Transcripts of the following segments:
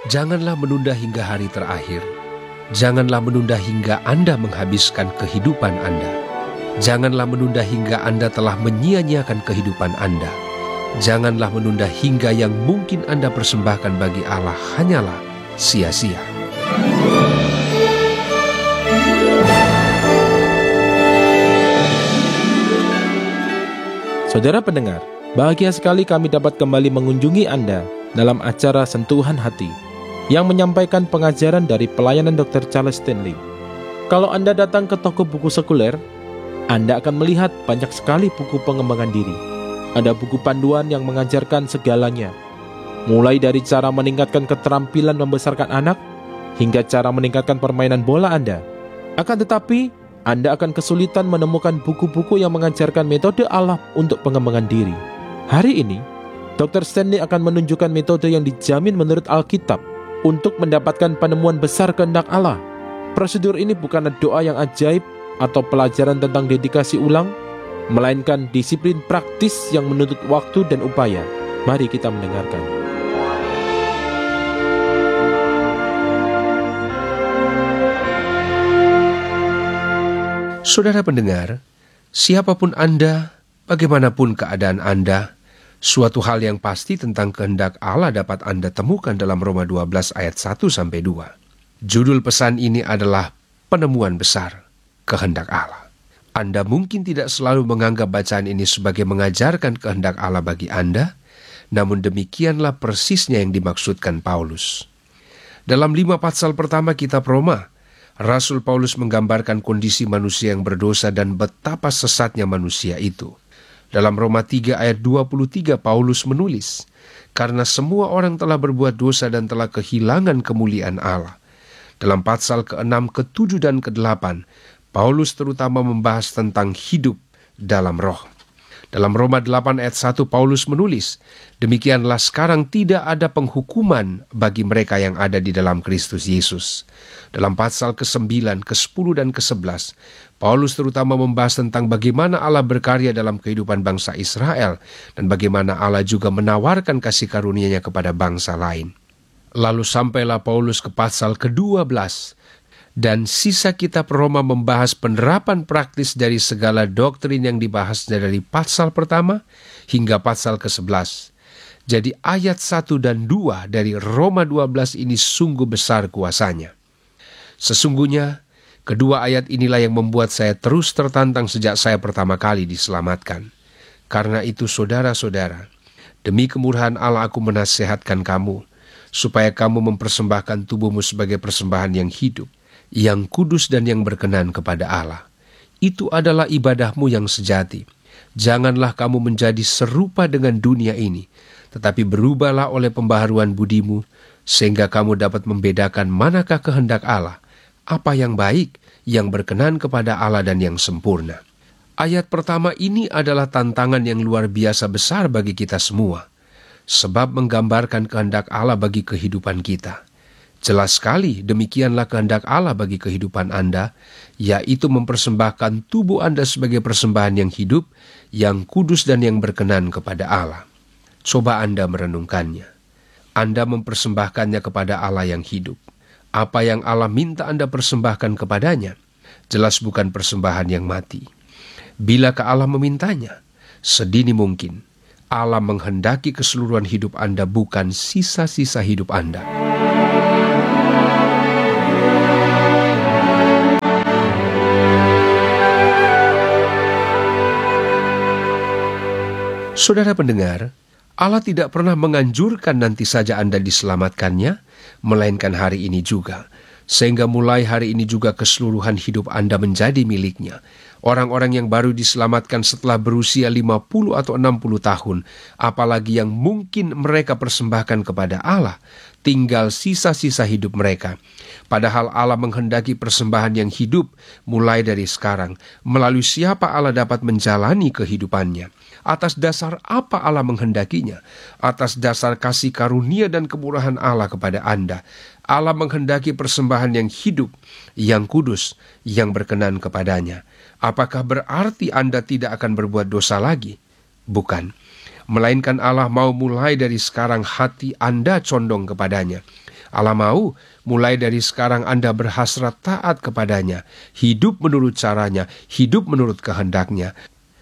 Janganlah menunda hingga hari terakhir. Janganlah menunda hingga Anda menghabiskan kehidupan Anda. Janganlah menunda hingga Anda telah menyia-nyiakan kehidupan Anda. Janganlah menunda hingga yang mungkin Anda persembahkan bagi Allah hanyalah sia-sia. Saudara pendengar, bahagia sekali kami dapat kembali mengunjungi Anda dalam acara Sentuhan Hati yang menyampaikan pengajaran dari pelayanan Dr. Charles Stanley. Kalau Anda datang ke toko buku sekuler, Anda akan melihat banyak sekali buku pengembangan diri. Ada buku panduan yang mengajarkan segalanya, mulai dari cara meningkatkan keterampilan membesarkan anak, hingga cara meningkatkan permainan bola Anda. Akan tetapi, Anda akan kesulitan menemukan buku-buku yang mengajarkan metode Allah untuk pengembangan diri. Hari ini, Dr. Stanley akan menunjukkan metode yang dijamin menurut Alkitab untuk mendapatkan penemuan besar kehendak Allah. Prosedur ini bukanlah doa yang ajaib atau pelajaran tentang dedikasi ulang, melainkan disiplin praktis yang menuntut waktu dan upaya. Mari kita mendengarkan. Saudara pendengar, siapapun Anda, bagaimanapun keadaan Anda, suatu hal yang pasti tentang kehendak Allah dapat Anda temukan dalam Roma 12 ayat 1-2. Judul pesan ini adalah penemuan besar kehendak Allah. Anda mungkin tidak selalu menganggap bacaan ini sebagai mengajarkan kehendak Allah bagi Anda, namun demikianlah persisnya yang dimaksudkan Paulus. Dalam 5 pasal pertama kitab Roma, Rasul Paulus menggambarkan kondisi manusia yang berdosa dan betapa sesatnya manusia itu. Dalam Roma 3 ayat 23 Paulus menulis, "Karena semua orang telah berbuat dosa dan telah kehilangan kemuliaan Allah." Dalam pasal ke-6, ke-7, dan ke-8, Paulus terutama membahas tentang hidup dalam roh. Dalam Roma 8 ayat 1 Paulus menulis, "Demikianlah sekarang tidak ada penghukuman bagi mereka yang ada di dalam Kristus Yesus." Dalam pasal ke-9, ke-10, dan ke-11, Paulus terutama membahas tentang bagaimana Allah berkarya dalam kehidupan bangsa Israel dan bagaimana Allah juga menawarkan kasih karunia-Nya kepada bangsa lain. Lalu sampailah Paulus ke pasal ke-12, dan sisa kitab Roma membahas penerapan praktis dari segala doktrin yang dibahas dari pasal pertama hingga pasal ke-11. Jadi ayat 1 dan 2 dari Roma 12 ini sungguh besar kuasanya. Sesungguhnya, kedua ayat inilah yang membuat saya terus tertantang sejak saya pertama kali diselamatkan. Karena itu saudara-saudara, demi kemurahan Allah aku menasihatkan kamu, supaya kamu mempersembahkan tubuhmu sebagai persembahan yang hidup, yang kudus dan yang berkenan kepada Allah. Itu adalah ibadahmu yang sejati. Janganlah kamu menjadi serupa dengan dunia ini, tetapi berubahlah oleh pembaharuan budimu, sehingga kamu dapat membedakan manakah kehendak Allah, apa yang baik, yang berkenan kepada Allah dan yang sempurna. Ayat pertama ini adalah tantangan yang luar biasa besar bagi kita semua, sebab menggambarkan kehendak Allah bagi kehidupan kita. Jelas sekali demikianlah kehendak Allah bagi kehidupan Anda, yaitu mempersembahkan tubuh Anda sebagai persembahan yang hidup, yang kudus dan yang berkenan kepada Allah. Coba Anda merenungkannya. Anda mempersembahkannya kepada Allah yang hidup. Apa yang Allah minta Anda persembahkan kepadanya, jelas bukan persembahan yang mati. Bila Allah memintanya, sedini mungkin, Allah menghendaki keseluruhan hidup Anda, bukan sisa-sisa hidup Anda. Saudara pendengar, Allah tidak pernah menganjurkan nanti saja Anda diselamatkannya, melainkan hari ini juga. Sehingga mulai hari ini juga keseluruhan hidup Anda menjadi miliknya. Orang-orang yang baru diselamatkan setelah berusia 50 atau 60 tahun, apalagi yang mungkin mereka persembahkan kepada Allah, tinggal sisa-sisa hidup mereka. Padahal Allah menghendaki persembahan yang hidup mulai dari sekarang. Melalui siapa Allah dapat menjalani kehidupannya? Atas dasar apa Allah menghendakinya? Atas dasar kasih karunia dan kemurahan Allah kepada Anda. Allah menghendaki persembahan yang hidup, yang kudus, yang berkenan kepadanya. Apakah berarti Anda tidak akan berbuat dosa lagi? Bukan. Melainkan Allah mau mulai dari sekarang hati Anda condong kepadanya. Allah mau mulai dari sekarang Anda berhasrat taat kepadanya, hidup menurut caranya, hidup menurut kehendaknya.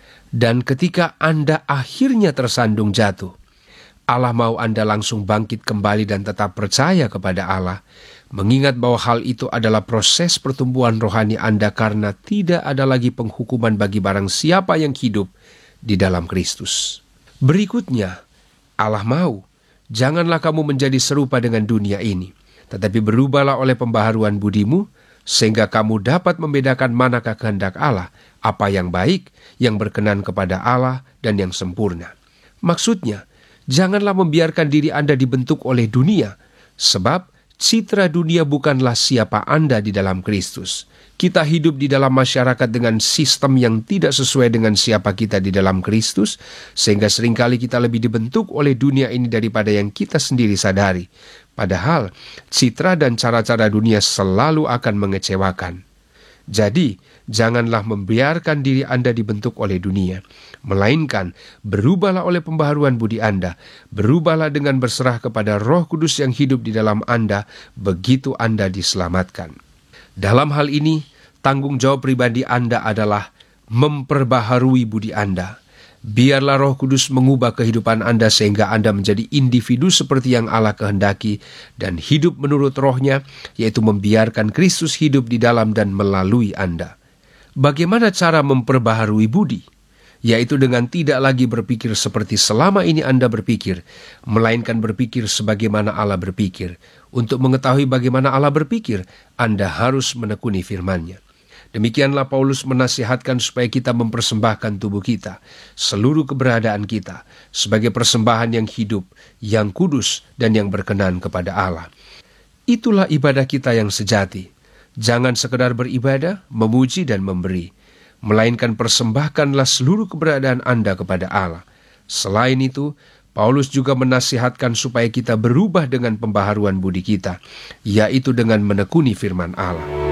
Dan ketika Anda akhirnya tersandung jatuh, Allah mau Anda langsung bangkit kembali dan tetap percaya kepada Allah, mengingat bahwa hal itu adalah proses pertumbuhan rohani Anda karena tidak ada lagi penghukuman bagi barang siapa yang hidup di dalam Kristus. Berikutnya, Allah mau, janganlah kamu menjadi serupa dengan dunia ini, tetapi berubahlah oleh pembaharuan budimu, sehingga kamu dapat membedakan manakah kehendak Allah, apa yang baik, yang berkenan kepada Allah, dan yang sempurna. Maksudnya, janganlah membiarkan diri Anda dibentuk oleh dunia, sebab citra dunia bukanlah siapa Anda di dalam Kristus. Kita hidup di dalam masyarakat dengan sistem yang tidak sesuai dengan siapa kita di dalam Kristus, sehingga seringkali kita lebih dibentuk oleh dunia ini daripada yang kita sendiri sadari. Padahal, citra dan cara-cara dunia selalu akan mengecewakan. Jadi, janganlah membiarkan diri Anda dibentuk oleh dunia, melainkan berubahlah oleh pembaharuan budi Anda, berubahlah dengan berserah kepada Roh Kudus yang hidup di dalam Anda, begitu Anda diselamatkan. Dalam hal ini, tanggung jawab pribadi Anda adalah memperbaharui budi Anda. Biarlah Roh Kudus mengubah kehidupan Anda sehingga Anda menjadi individu seperti yang Allah kehendaki dan hidup menurut Roh-Nya, yaitu membiarkan Kristus hidup di dalam dan melalui Anda. Bagaimana cara memperbaharui budi? Yaitu dengan tidak lagi berpikir seperti selama ini Anda berpikir, melainkan berpikir sebagaimana Allah berpikir. Untuk mengetahui bagaimana Allah berpikir, Anda harus menekuni firman-Nya. Demikianlah Paulus menasihatkan supaya kita mempersembahkan tubuh kita, seluruh keberadaan kita, sebagai persembahan yang hidup, yang kudus, dan yang berkenan kepada Allah. Itulah ibadah kita yang sejati. Jangan sekedar beribadah, memuji, dan memberi, melainkan persembahkanlah seluruh keberadaan Anda kepada Allah. Selain itu, Paulus juga menasihatkan supaya kita berubah dengan pembaharuan budi kita, yaitu dengan menekuni firman Allah.